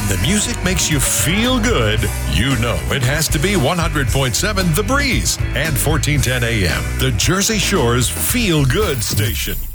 the music makes you feel good, you know it has to be 100.7 The Breeze and 1410 AM, the Jersey Shore's feel good station.